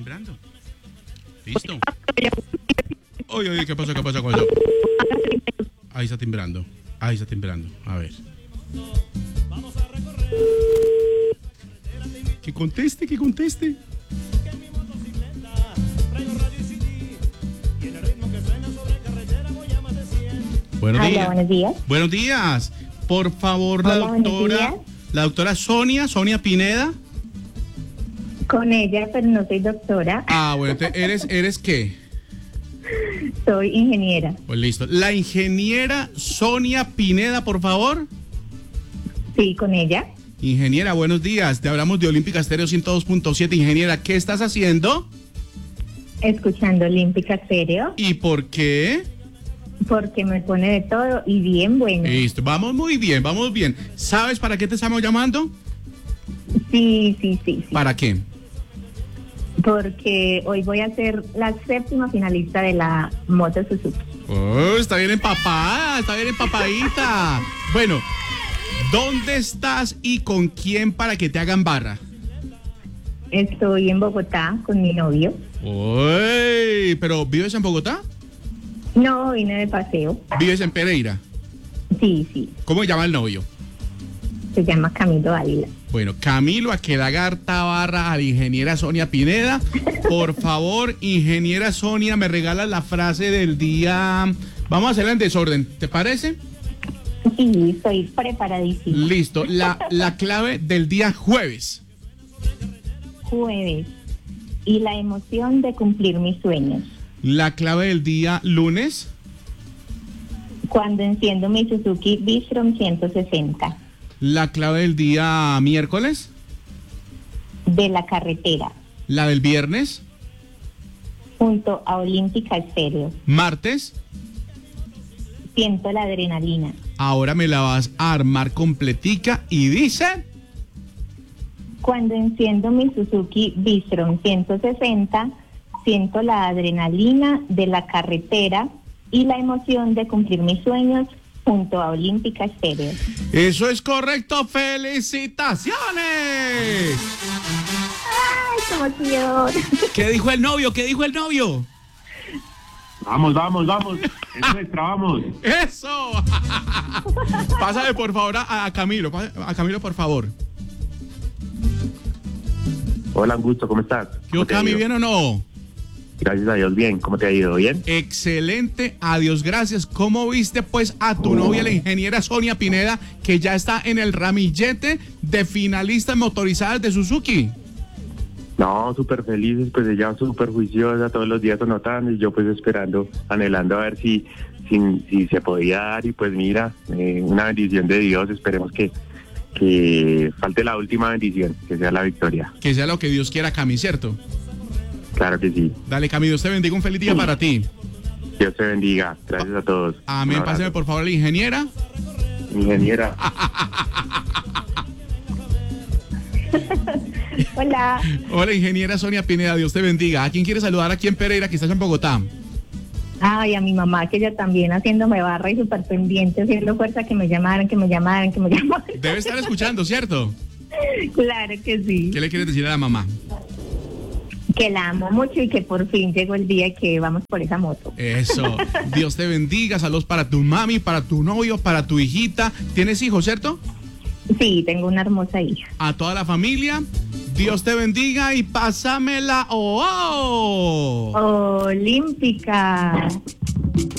timbrando. Listo. Oye, ¿qué pasa? Ahí está timbrando. A ver. Que conteste. Buenos días. Buenos días. Buenos días. Por favor, Hola, la doctora Sonia Pineda. Con ella, pero no soy doctora. Ah, bueno, ¿eres qué? Soy ingeniera. Pues listo. La ingeniera Sonia Pineda, por favor. Sí, con ella. Ingeniera, buenos días. Te hablamos de Olímpica Estéreo 102.7. Ingeniera, ¿qué estás haciendo? Escuchando Olímpica Estéreo. ¿Y por qué? Porque me pone de todo y bien bueno. Listo, vamos muy bien, vamos bien. ¿Sabes para qué te estamos llamando? Sí. ¿Para qué? Porque hoy voy a ser la 7ª finalista de la Moto Suzuki. Oh, está bien empapadita. Bueno, ¿dónde estás y con quién para que te hagan barra? Estoy en Bogotá con mi novio. Uy, ¿pero vives en Bogotá? No, vine de paseo. ¿Vives en Pereira? Sí. ¿Cómo se llama el novio? Se llama Camilo Ávila. Bueno, Camilo, a que le haga harta barra a la ingeniera Sonia Pineda. Por favor, ingeniera Sonia, me regalas la frase del día. Vamos a hacerla en desorden, ¿te parece? Sí, estoy preparadísima. Listo, la clave del día jueves. Jueves. Y la emoción de cumplir mis sueños. La clave del día lunes. Cuando enciendo mi Suzuki Bistrom 160. La clave del día miércoles. De la carretera. La del viernes. Junto a Olímpica Estéreo. Martes. Siento la adrenalina. Ahora me la vas a armar completica y dice... Cuando enciendo mi Suzuki Bistrom 160, siento la adrenalina de la carretera y la emoción de cumplir mis sueños junto a Olímpica Estéreo. Eso es correcto, ¡felicitaciones! ¡Ay, qué emoción! ¿Qué dijo el novio? Vamos. Es nuestra, vamos. ¡Eso! Pásale, por favor, a Camilo. A Camilo, por favor. Hola, Augusto, ¿cómo estás? ¿Qué Cami, bien o no? Gracias a Dios, bien. ¿Cómo te ha ido? ¿Bien? Excelente, adiós, gracias. ¿Cómo viste pues a tu novia, la ingeniera Sonia Pineda, que ya está en el ramillete de finalistas motorizadas de Suzuki? No, súper felices, pues ella súper juiciosa, todos los días anotando y yo pues esperando, anhelando a ver si se podía dar y pues mira, una bendición de Dios, esperemos que falte la última bendición, que sea la victoria. Que sea lo que Dios quiera, Cami, ¿cierto? Claro que sí. Dale, Cami, Dios te bendiga, un feliz día para ti. Dios te bendiga, gracias a todos. Amén, pásame por favor a la ingeniera. Ingeniera. Hola. Hola, ingeniera Sonia Pineda, Dios te bendiga. ¿A quién quieres saludar aquí en Pereira, que estás en Bogotá? Ay, a mi mamá, que ella también haciéndome barra y súper pendiente, haciendo fuerza, que me llamaran. Debe estar escuchando, ¿cierto? Claro que sí. ¿Qué le quieres decir a la mamá? Que la amo mucho y que por fin llegó el día que vamos por esa moto. Eso. Dios te bendiga. Saludos para tu mami, para tu novio, para tu hijita. ¿Tienes hijos, cierto? Sí, tengo una hermosa hija. A toda la familia. Dios te bendiga y pásamela. ¡Oh! Olímpica.